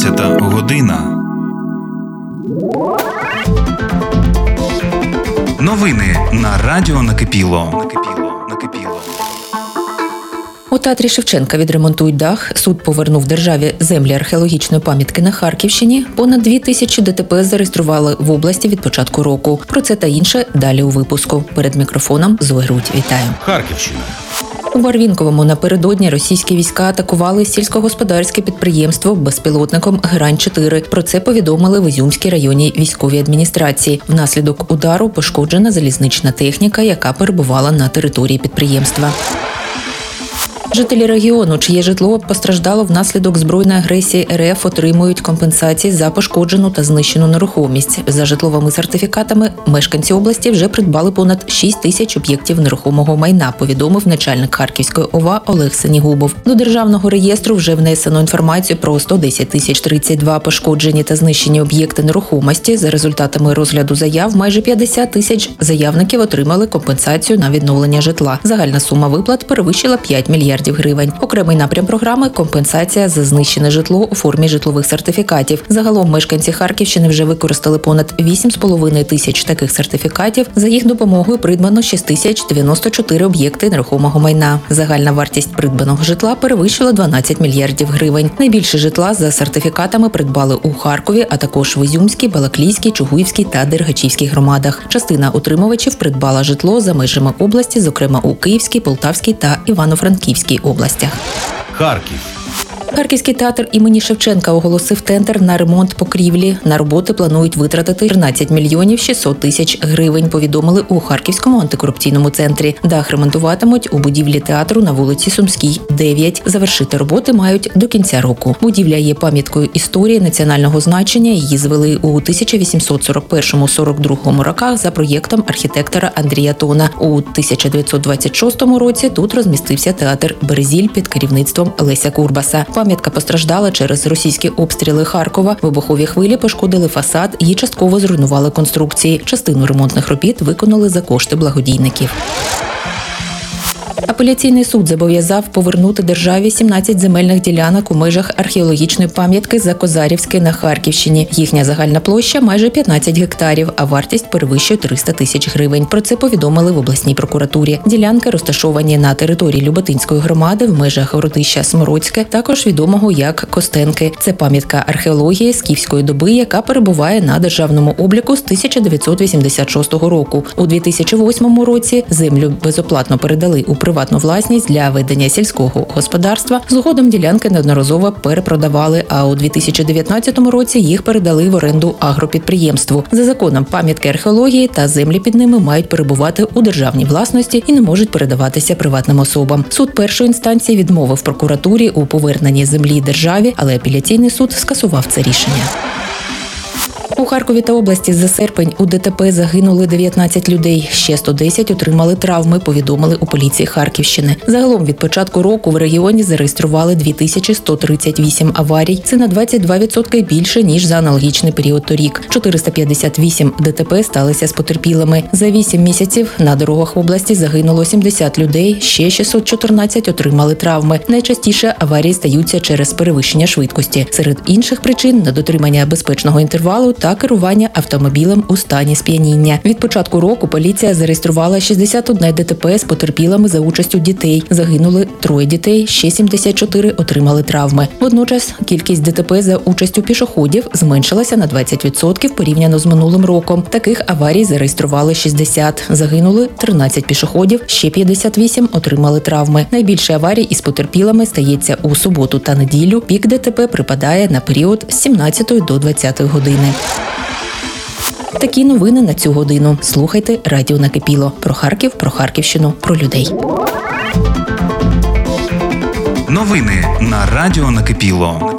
14 година. Новини на радіо Накипіло. У театрі Шевченка відремонтують дах, суд повернув державі землі археологічної пам'ятки на Харківщині, понад 2000 ДТП зареєстрували в області від початку року. Про це та інше далі у випуску. Перед мікрофоном Зоя Рудь. Вітаю. Харківщина. У Барвінковому напередодні російські війська атакували сільськогосподарське підприємство безпілотником «Грань-4». Про це повідомили в Ізюмській районній військовій адміністрації. Внаслідок удару пошкоджена залізнична техніка, яка перебувала на території підприємства. Жителі регіону, чиє житло постраждало внаслідок збройної агресії РФ, отримують компенсації за пошкоджену та знищену нерухомість. За житловими сертифікатами мешканці області вже придбали понад 6 тисяч об'єктів нерухомого майна, повідомив начальник Харківської ОВА Олег Сенігубов. До державного реєстру вже внесено інформацію про 110 032 пошкоджені та знищені об'єкти нерухомості. За результатами розгляду заяв майже 50 тисяч заявників отримали компенсацію на відновлення житла. Загальна сума виплат перевищила 5 мільярдів гривень. Окремий напрям програми – компенсація за знищене житло у формі житлових сертифікатів. Загалом мешканці Харківщини вже використали понад 8,5 тисяч таких сертифікатів. За їх допомогою придбано 6094 об'єкти нерухомого майна. Загальна вартість придбаного житла перевищила 12 мільярдів гривень. Найбільше житла за сертифікатами придбали у Харкові, а також в Ізюмській, Балаклійській, Чугуївській та Дергачівській громадах. Частина утримувачів придбала житло за межами області, зокрема у Київській, Полтавській та Івано-Франківській областях. Харків. Харківський театр імені Шевченка оголосив тендер на ремонт покрівлі. На роботи планують витратити 13 мільйонів 600 тисяч гривень, повідомили у Харківському антикорупційному центрі. Дах ремонтуватимуть у будівлі театру на вулиці Сумській, 9. Завершити роботи мають до кінця року. Будівля є пам'яткою історії національного значення. Її звели у 1841-42 роках за проєктом архітектора Андрія Тона. У 1926 році тут розмістився театр «Березіль» під керівництвом Леся Курбаса. Пам'ятка постраждала через російські обстріли Харкова. Вибухові хвилі пошкодили фасад і частково зруйнували конструкції. Частину ремонтних робіт виконали за кошти благодійників. Апеляційний суд зобов'язав повернути державі 17 земельних ділянок у межах археологічної пам'ятки Закозарівське на Харківщині. Їхня загальна площа – майже 15 гектарів, а вартість перевищує 300 тисяч гривень. Про це повідомили в обласній прокуратурі. Ділянки розташовані на території Люботинської громади в межах городища Смородське, також відомого як Костенки. Це пам'ятка археології скіфської доби, яка перебуває на державному обліку з 1986 року. У 2008 році землю безоплатно передали у приватну власність для ведення сільського господарства. Згодом ділянки неодноразово перепродавали, а у 2019 році їх передали в оренду агропідприємству. За законом пам'ятки археології та землі під ними мають перебувати у державній власності і не можуть передаватися приватним особам. Суд першої інстанції відмовив прокуратурі у поверненні землі державі, але апеляційний суд скасував це рішення. У Харкові та області за серпень у ДТП загинули 19 людей. Ще 110 отримали травми, повідомили у поліції Харківщини. Загалом від початку року в регіоні зареєстрували 2138 аварій. Це на 22% більше, ніж за аналогічний період торік. 458 ДТП сталися з потерпілими. За 8 місяців на дорогах в області загинуло 70 людей, ще 614 отримали травми. Найчастіше аварії стаються через перевищення швидкості. Серед інших причин – недотримання безпечного інтервалу та керування автомобілем у стані сп'яніння. Від початку року поліція зареєструвала 61 ДТП з потерпілими за участю дітей. Загинули 3 дітей, ще 74 отримали травми. Водночас кількість ДТП за участю пішоходів зменшилася на 20% порівняно з минулим роком. Таких аварій зареєстрували 60. Загинули 13 пішоходів, ще 58 отримали травми. Найбільше аварій із потерпілими стається у суботу та неділю. Пік ДТП припадає на період з 17 до 20 години. Такі новини на цю годину. Слухайте Радіо Накипіло. Про Харків, про Харківщину, про людей. Новини на Радіо Накипіло.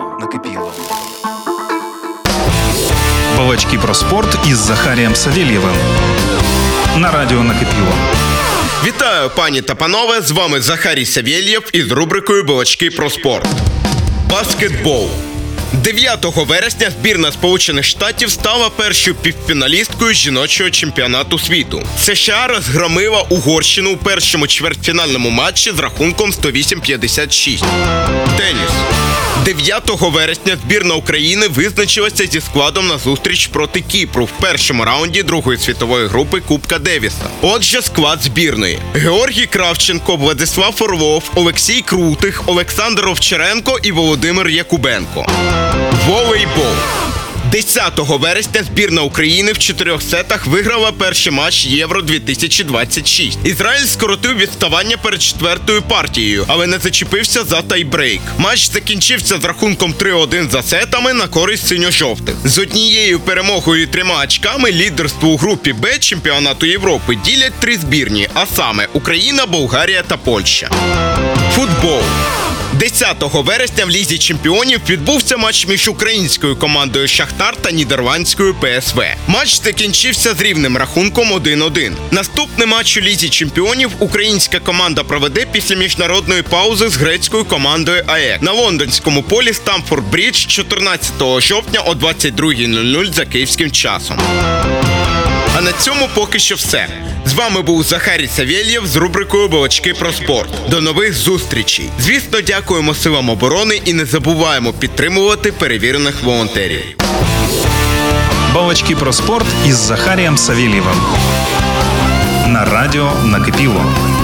Балачки про спорт із Захарієм Савєлєвим. На Радіо Накипіло. Вітаю, пані та панове, з вами Захарій Савєлєв із рубрикою «Балачки про спорт». Баскетбол. 9 вересня збірна Сполучених Штатів стала першою півфіналісткою жіночого чемпіонату світу. США розгромила Угорщину у першому чвертьфінальному матчі з рахунком 108-56. Теніс. 9 вересня збірна України визначилася зі складом на зустріч проти Кіпру в першому раунді Другої світової групи Кубка Девіса. Отже, склад збірної: Георгій Кравченко, Владислав Орлов, Олексій Крутих, Олександр Овчаренко і Володимир Якубенко. Волейбол. 10 вересня збірна України в 4 сетах виграла перший матч Євро-2026. Ізраїль скоротив відставання перед 4-ю партією, але не зачепився за тайбрейк. Матч закінчився з рахунком 3-1 за сетами на користь синьо-жовтих. З однією перемогою і 3 очками лідерство у групі Б чемпіонату Європи ділять 3 збірні, а саме Україна, Болгарія та Польща. Футбол. 10 вересня в Лізі чемпіонів відбувся матч між українською командою «Шахтар» та нідерландською ПСВ. Матч закінчився з рівним рахунком 1-1. Наступний матч у Лізі чемпіонів українська команда проведе після міжнародної паузи з грецькою командою АЕК на лондонському полі Стамфорд-Брідж 14 жовтня о 22:00 за київським часом. А на цьому поки що все. З вами був Захарій Савєлєв з рубрикою «Балачки про спорт». До нових зустрічей. Звісно, дякуємо силам оборони і не забуваємо підтримувати перевірених волонтерів. Балачки про спорт із Захарієм Савєлєвим. На радіо «Накипіло».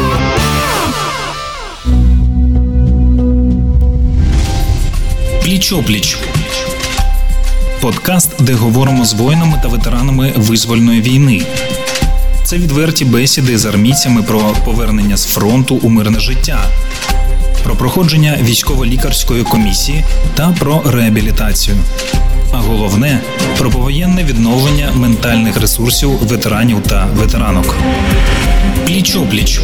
Пліч-опліч. Подкаст, де говоримо з воїнами та ветеранами визвольної війни. Це відверті бесіди з армійцями про повернення з фронту у мирне життя, про проходження військово-лікарської комісії та про реабілітацію. А головне – про повоєнне відновлення ментальних ресурсів ветеранів та ветеранок. Пліч-опліч.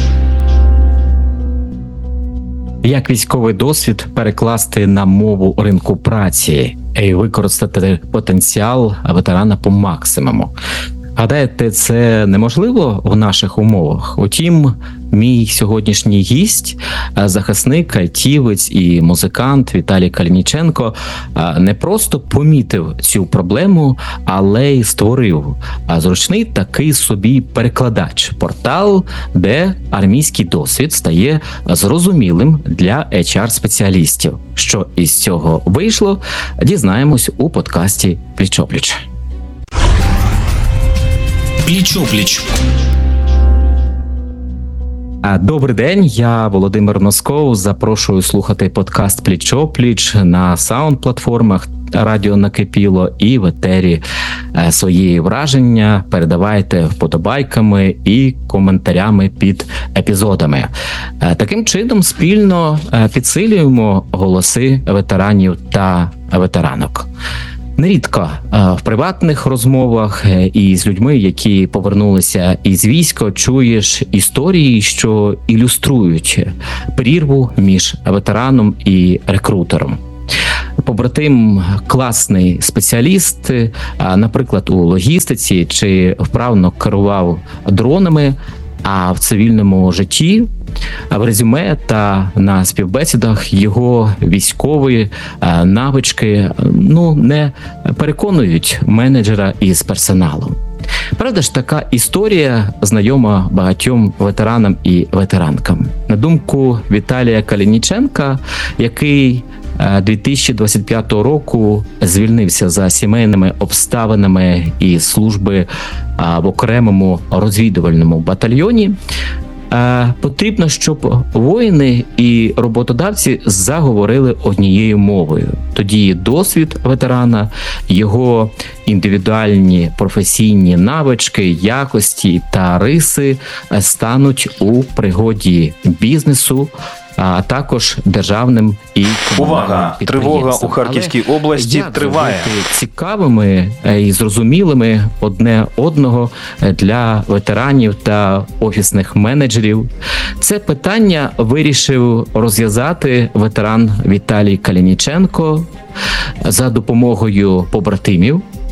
Як військовий досвід перекласти на мову ринку праці і використати потенціал ветерана по максимуму? Гадаєте, це неможливо в наших умовах? Утім, мій сьогоднішній гість, захисник, айтівець і музикант Віталій Калініченко не просто помітив цю проблему, але й створив зручний такий собі перекладач. Портал, де армійський досвід стає зрозумілим для HR-спеціалістів. Що із цього вийшло, дізнаємось у подкасті «Пліч-опліч». Пліч-опліч. Добрий день, я Володимир Носков. Запрошую слухати подкаст «Пліч-опліч» на саунд-платформах «Радіо Накипіло» і в етері. Свої враження передавайте вподобайками і коментарями під епізодами. Таким чином спільно підсилюємо голоси ветеранів та ветеранок. Нерідко в приватних розмовах із людьми, які повернулися із війська, чуєш історії, що ілюструють прірву між ветераном і рекрутером. Побратим класний спеціаліст, наприклад, у логістиці, чи вправно керував дронами, а в цивільному житті, в резюме та на співбесідах його військові навички не переконують менеджера із персоналу. Правда ж, така історія знайома багатьом ветеранам і ветеранкам. На думку Віталія Калініченка, який 2025 року звільнився за сімейними обставинами і служби в окремому розвідувальному батальйоні, потрібно, щоб воїни і роботодавці заговорили однією мовою. Тоді досвід ветерана, його індивідуальні професійні навички, якості та риси стануть у пригоді бізнесу, а також державним і комунальним підприємствам. Тривога у Харківській області триває. Цікавими і зрозумілими одне одного для ветеранів та офісних менеджерів. Це питання вирішив розв'язати ветеран Віталій Калініченко за допомогою побратимів,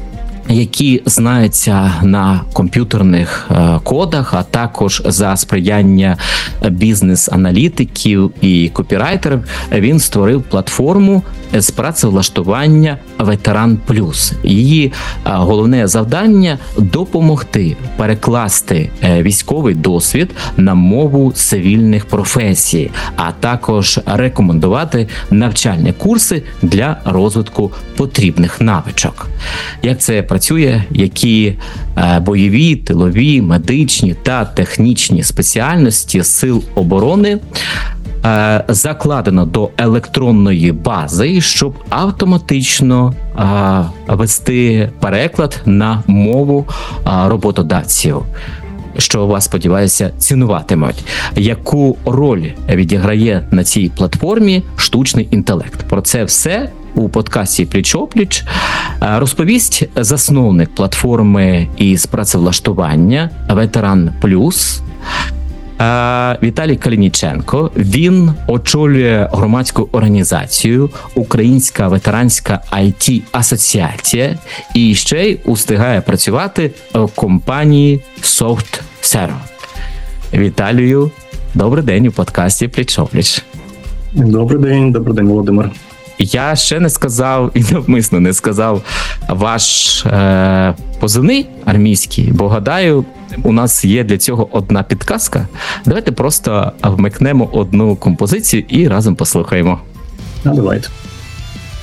які знаються на комп'ютерних кодах, а також за сприяння бізнес-аналітиків і копірайтерів, він створив платформу з працевлаштування Ветеран Плюс. Її головне завдання – допомогти перекласти військовий досвід на мову цивільних професій, а також рекомендувати навчальні курси для розвитку потрібних навичок. Як це працює, які бойові, тилові, медичні та технічні спеціальності Сил оборони закладено до електронної бази, щоб автоматично вести переклад на мову роботодавців, що вас, сподіваюся, цінуватимуть. Яку роль відіграє на цій платформі штучний інтелект? Про це все у подкасті «Пліч-о-пліч» розповість засновник платформи із працевлаштування «Ветеран Плюс» Віталій Калініченко. Він очолює громадську організацію Українська ветеранська IT-асоціація і ще й устигає працювати в компанії SoftServe. Віталію, добрий день у подкасті «Пліч-о-пліч». Добрий день, Володимир. Я ще не сказав, і навмисно не сказав ваш позивний армійський, бо гадаю, у нас є для цього одна підказка. Давайте просто вмикнемо одну композицію і разом послухаємо. Давайте.